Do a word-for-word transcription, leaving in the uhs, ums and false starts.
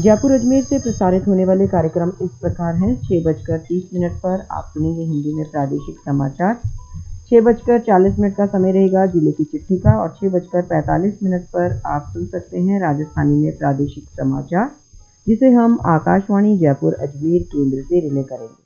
जयपुर अजमेर से प्रसारित होने वाले कार्यक्रम इस प्रकार हैं। छः बजकर तीस मिनट पर आप सुनेंगे हिंदी में प्रादेशिक समाचार। छः बजकर चालीस मिनट का समय रहेगा जिले की चिट्ठी का और छः बजकर पैंतालीस मिनट पर आप सुन सकते हैं राजस्थानी में प्रादेशिक समाचार, जिसे हम आकाशवाणी जयपुर अजमेर केंद्र से रिले करेंगे।